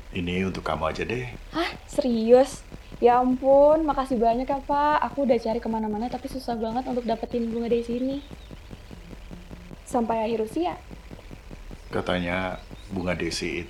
Ini untuk kamu aja deh. Hah, serius? Ya ampun, makasih banyak ya Pak. Aku udah cari kemana-mana tapi susah banget untuk dapetin bunga dari sini. Sampai akhir usia. Katanya bunga desi